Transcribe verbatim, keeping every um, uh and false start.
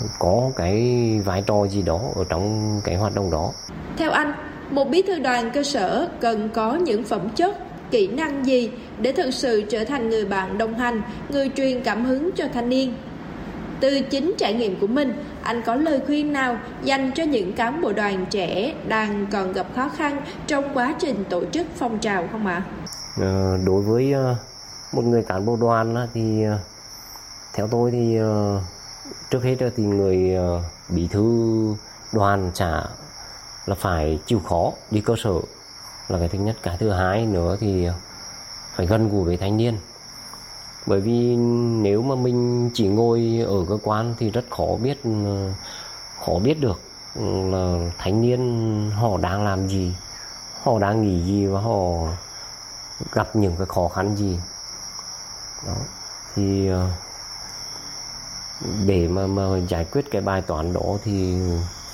có cái vai trò gì đó ở trong cái hoạt động đó. Theo anh, một bí thư đoàn cơ sở cần có những phẩm chất, kỹ năng gì để thực sự trở thành người bạn đồng hành, người truyền cảm hứng cho thanh niên? Từ chính trải nghiệm của mình, anh có lời khuyên nào dành cho những cán bộ đoàn trẻ đang còn gặp khó khăn trong quá trình tổ chức phong trào không ạ? À, đối với uh, một người cán bộ đoàn uh, thì uh, theo tôi thì uh, trước hết thì người uh, bí thư đoàn xã là phải chịu khó đi cơ sở là cái thứ nhất. Cái thứ hai nữa thì phải gần gũi với thanh niên, bởi vì nếu mà mình chỉ ngồi ở cơ quan thì rất khó biết khó biết được là thanh niên họ đang làm gì, họ đang nghĩ gì và họ gặp những cái khó khăn gì đó. Thì để mà, mà giải quyết cái bài toán đó thì